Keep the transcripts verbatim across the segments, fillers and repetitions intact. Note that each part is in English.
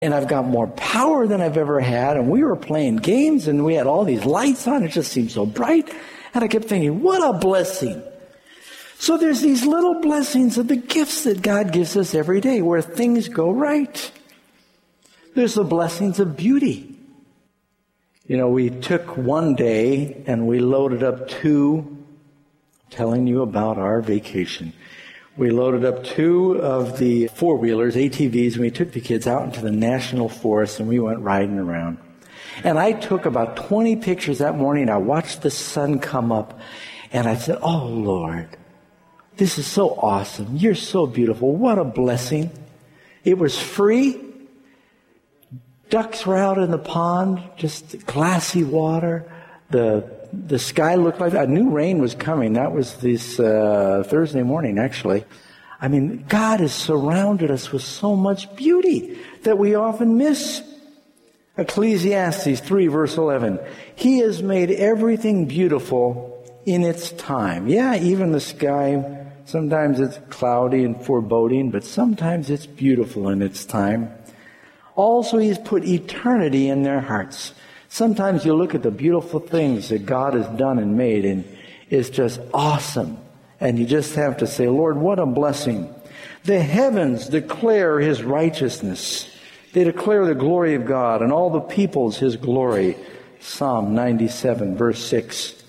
And I've got more power than I've ever had. And we were playing games and we had all these lights on. It just seemed so bright. And I kept thinking, what a blessing. So there's these little blessings of the gifts that God gives us every day where things go right. There's the blessings of beauty. You know, we took one day and we loaded up two, telling you about our vacation. We loaded up two of the four-wheelers, A T Vs, and we took the kids out into the national forest and we went riding around. And I took about twenty pictures that morning. I watched the sun come up and I said, oh, Lord, this is so awesome. You're so beautiful. What a blessing. It was free. Ducks were out in the pond, just glassy water. The the sky looked like I knew rain was coming. That was this uh, Thursday morning, actually. I mean, God has surrounded us with so much beauty that we often miss. Ecclesiastes three, verse eleven. He has made everything beautiful in its time. Yeah, even the sky, sometimes it's cloudy and foreboding, but sometimes it's beautiful in its time. Also, He's put eternity in their hearts. Sometimes you look at the beautiful things that God has done and made, and it's just awesome. And you just have to say, Lord, what a blessing. The heavens declare His righteousness. They declare the glory of God, and all the peoples His glory. Psalm ninety-seven, verse six.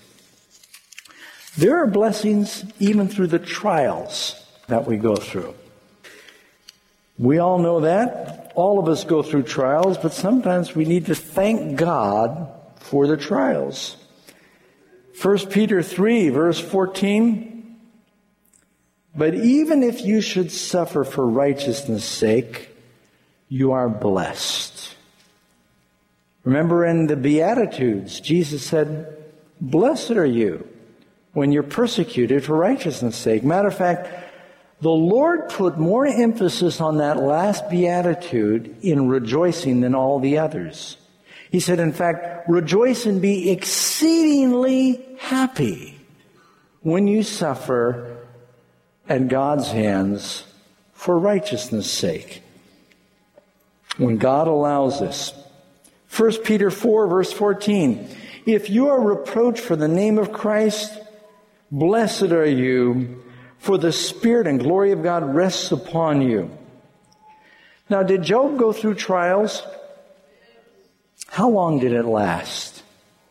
There are blessings even through the trials that we go through. We all know that. All of us go through trials, but sometimes we need to thank God for the trials. First Peter three, verse fourteen. But even if you should suffer for righteousness' sake, you are blessed. Remember in the Beatitudes, Jesus said, blessed are you when you're persecuted for righteousness' sake. Matter of fact, the Lord put more emphasis on that last beatitude in rejoicing than all the others. He said, in fact, rejoice and be exceedingly happy when you suffer at God's hands for righteousness' sake. When God allows this. First Peter four, verse fourteen. If you are reproached for the name of Christ, blessed are you, for the Spirit and glory of God rests upon you. Now, did Job go through trials? How long did it last?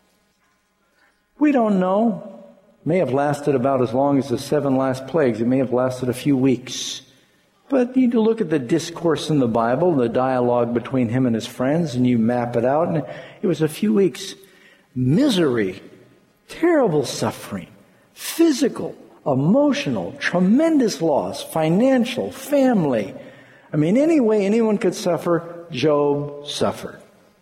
We don't know. It may have lasted about as long as the seven last plagues. It may have lasted a few weeks. But you need to look at the discourse in the Bible, the dialogue between him and his friends, and you map it out, and it was a few weeks. Misery, terrible suffering, physical, emotional, tremendous loss, financial, family. I mean, any way anyone could suffer, Job suffered.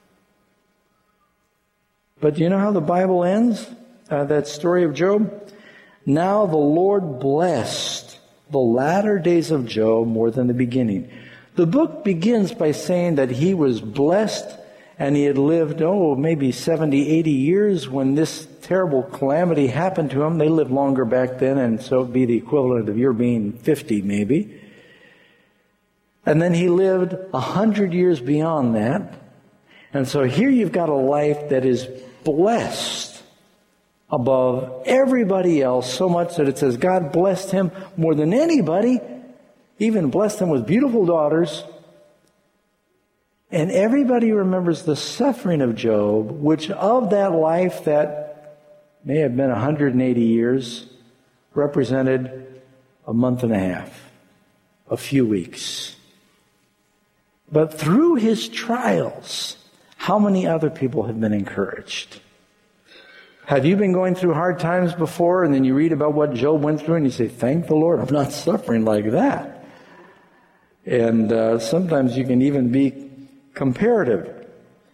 But do you know how the Bible ends? Uh, that story of Job? Now the Lord blessed the latter days of Job more than the beginning. The book begins by saying that he was blessed and he had lived, oh, maybe seventy, eighty years when this terrible calamity happened to him. They lived longer back then, and so it'd be the equivalent of your being fifty, maybe. And then he lived a hundred years beyond that. And so here you've got a life that is blessed above everybody else, so much that it says God blessed him more than anybody, even blessed him with beautiful daughters. And everybody remembers the suffering of Job, which of that life that may have been one hundred eighty years, represented a month and a half, a few weeks. But through his trials, how many other people have been encouraged? Have you been going through hard times before, and then you read about what Job went through, and you say, thank the Lord, I'm not suffering like that. And uh, sometimes you can even be comparative.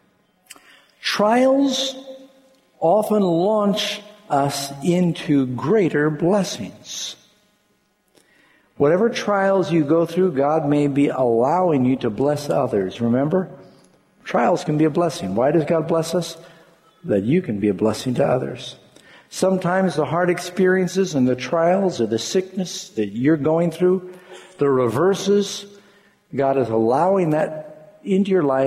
Trials often launch us into greater blessings. Whatever trials you go through, God may be allowing you to bless others. Remember? Trials can be a blessing. Why does God bless us? That you can be a blessing to others. Sometimes the hard experiences and the trials or the sickness that you're going through, the reverses, God is allowing that into your life